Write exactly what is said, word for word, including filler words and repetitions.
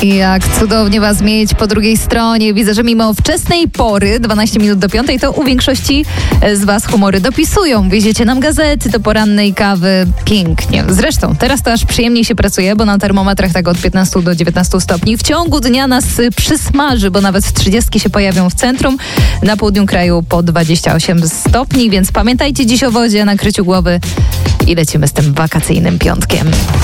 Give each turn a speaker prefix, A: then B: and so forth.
A: Jak cudownie was mieć po drugiej stronie. Widzę, że mimo wczesnej pory, dwanaście minut do piątej, to u większości z was humory dopisują. Wieziecie nam gazety do porannej kawy. Pięknie. Zresztą teraz to aż przyjemniej się pracuje, bo na termometrach tak od piętnastu do dziewiętnastu stopni. W ciągu dnia nas przysmaży, bo nawet trzydziestki się pojawią w centrum. Na południu kraju po dwadzieścia osiem stopni, więc pamiętajcie dziś o wodzie, nakryciu głowy i lecimy z tym wakacyjnym piątkiem.